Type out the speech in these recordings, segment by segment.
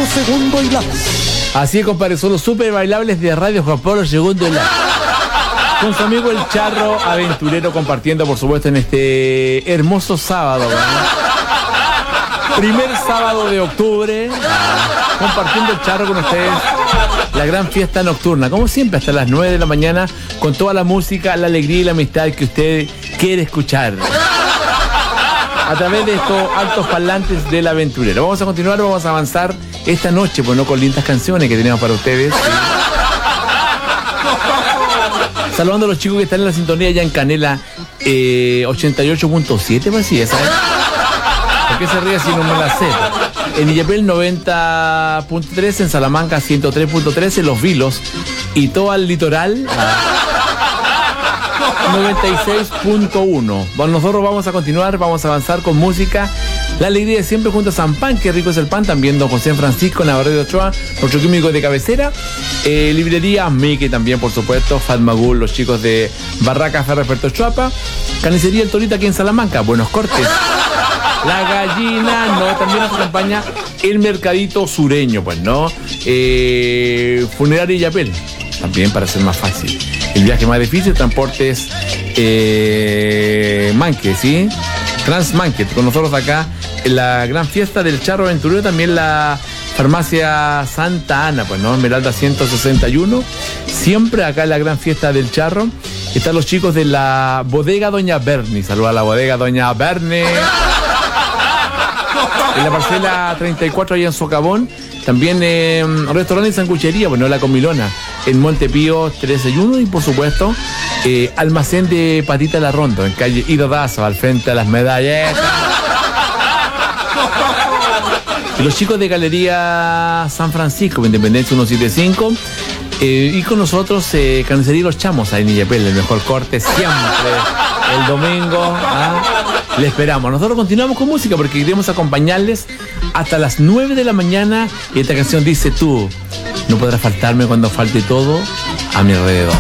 Segundo y la. Así es, compadre, son los super bailables de Radio Juan Pablo II y la. Con su amigo el Charro Aventurero, compartiendo, por supuesto, en este hermoso sábado, ¿no? Primer sábado de octubre, compartiendo el Charro con ustedes. La gran fiesta nocturna, como siempre, hasta las 9 de la mañana, con toda la música, la alegría y la amistad que usted quiere escuchar a través de estos altos parlantes del Aventurero. Vamos a continuar, vamos a avanzar esta noche, pues no, con lindas canciones que tenemos para ustedes. ¿Sí? Saludando a los chicos que están en la sintonía ya en Canela 88.7, pues sí, ¿sabes? ¿Por qué se ríe si no me la sé? En Illapel 90.3, en Salamanca 103.3, en Los Vilos y todo el litoral 96.1. Bueno, nosotros vamos a continuar, vamos a avanzar con música. La alegría de siempre junto a San Pan, qué rico es el pan. También don José Francisco Navarro de Ochoa, nuestro químico de cabecera. Librería Mickey también, por supuesto. Fatmagul, los chicos de Barraca Ferrer Puerto Chuapa. Carnicería El Torito aquí en Salamanca, buenos cortes. La gallina, no, también nos acompaña el mercadito sureño, pues, ¿no? Funeraria Illapel, también para ser más fácil. El viaje más difícil, transportes Manque, ¿sí? Transmanque, con nosotros acá en la gran fiesta del Charro Aventurero, también la farmacia Santa Ana, pues, ¿no? Esmeralda 161, siempre acá en la gran fiesta del Charro. Están los chicos de la bodega Doña Berni, saluda a la bodega Doña Berni. En la parcela 34 allá en Socavón, también restaurante y sanguchería, bueno, La Comilona, en Montepío 13-1 y por supuesto almacén de Patita La Rondo, en calle Ido Daza, al frente a las medallas. Y los chicos de Galería San Francisco, Independencia 175, y con nosotros Carnicería Los Chamos, ahí en Illapel, el mejor corte siempre, el domingo, le esperamos. Nosotros continuamos con música porque queremos acompañarles hasta las 9 de la mañana y esta canción dice: tú no podrás faltarme cuando falte todo a mi alrededor.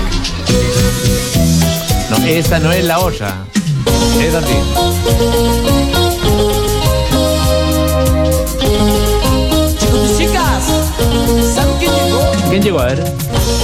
No, esa no es la otra, es así. Chicos y chicas, ¿saben quién llegó? ¿Quién llegó? A ver.